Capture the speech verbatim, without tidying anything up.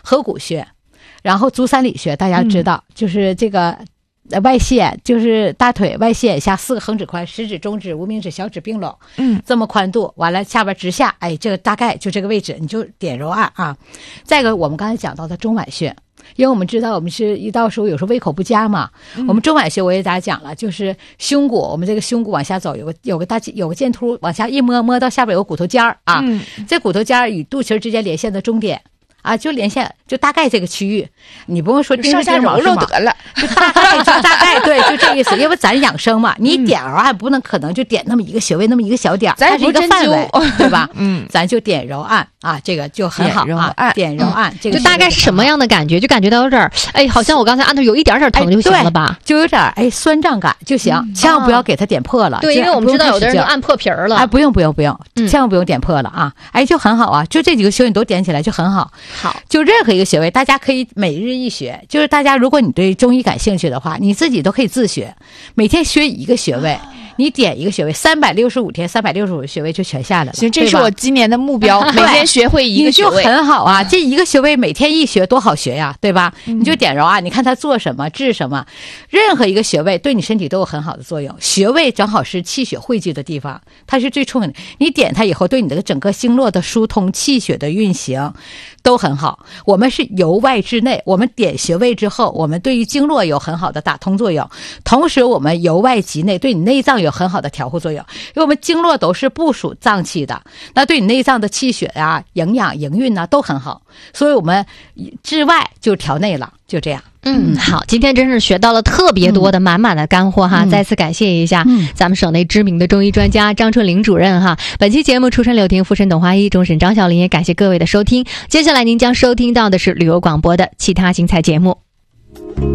合谷穴，然后足三里穴，大家知道、嗯、就是这个外线，就是大腿外线下四个横指宽，食指、中指、无名指、小指并拢，嗯，这么宽度，完了下边直下，哎，这个大概就这个位置，你就点揉按啊。再一个，我们刚才讲到的中脘穴。因为我们知道我们是一到时候有时候胃口不佳嘛、嗯、我们中脘穴我也给大家讲了，就是胸骨，我们这个胸骨往下走有个有个大有个剑突，往下一摸摸到下边有个骨头尖儿啊、嗯、这骨头尖儿与肚脐之间连线的中点啊，就连线就大概这个区域，你不用说上下揉揉得了， 就大概就大概对，就这意思。因为咱养生嘛，你点揉按不能可能就点那么一个穴位那么一个小点， 咱是一个范围，对吧？ 嗯， 咱就点揉按啊，这个就很好啊。点揉按，这个就大概是什么样的感觉？就感觉到有点哎，好像我刚才按的有一点点疼就行了吧？ 就有点哎酸胀感就行，千万不要给它点破了。 对，因为我们知道有的人就按破皮儿了， 哎，不用不用不用，千万不用点破了啊！哎，就很好啊，就这几个穴你都点起来就很好。 好， 就任何一个穴位，大家可以每日一学。就是大家，如果你对中医感兴趣的话，你自己都可以自学，每天学一个穴位，你点一个穴位，三百六十五天，三百六十五个穴位就全下来了。 行，这是我今年的目标，每天学会一个穴位， 你就很好啊。这一个穴位每天一学，多好学呀，对吧？嗯、你就点揉啊，你看它做什么治什么，任何一个穴位对你身体都有很好的作用。穴位正好是气血汇聚的地方，它是最冲的。你点它以后，对你的整个经络的疏通、气血的运行都很好。我们是由外至内，我们点穴位之后，我们对于经络有很好的打通作用，同时我们由外及内，对你内脏有很好的调护作用。因为我们经络都是部属脏器的，那对你内脏的气血啊、营养、营运啊都很好，所以我们治外就调内了，就这样。 嗯，好，今天真是学到了特别多的满满的干货哈、嗯、再次感谢一下咱们省内知名的中医专家张春玲主任哈。本期节目出身柳亭，附身董华医，终审张小林，也感谢各位的收听。接下来您将收听到的是旅游广播的其他精彩节目。